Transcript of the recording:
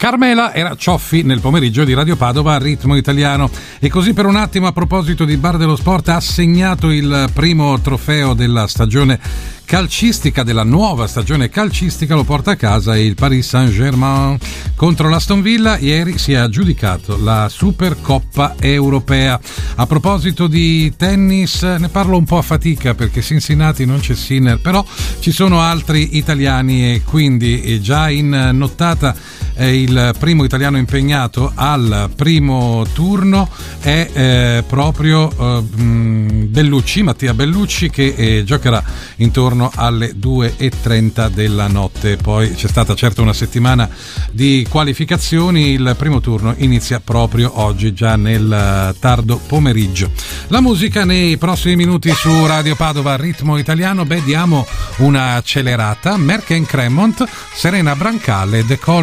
Carmela era Cioffi nel pomeriggio di Radio Padova a Ritmo Italiano. E così per un attimo, a proposito di Bar dello Sport, ha assegnato il primo trofeo della stagione calcistica, della nuova stagione calcistica, lo porta a casa il Paris Saint-Germain contro l'Aston Villa. Ieri si è aggiudicato la Supercoppa europea. A proposito di tennis, ne parlo un po' a fatica perché Cincinnati non c'è Sinner, però ci sono altri italiani e quindi già in nottata il primo italiano impegnato al primo turno è proprio Bellucci, Mattia Bellucci, che giocherà intorno alle 2:30 della notte. Poi c'è stata certo una settimana di qualificazioni, il primo turno inizia proprio oggi, già nel tardo pomeriggio. La musica nei prossimi minuti su Radio Padova Ritmo Italiano. Diamo una accelerata. Merck & Cremont, Serena Brancale, The Call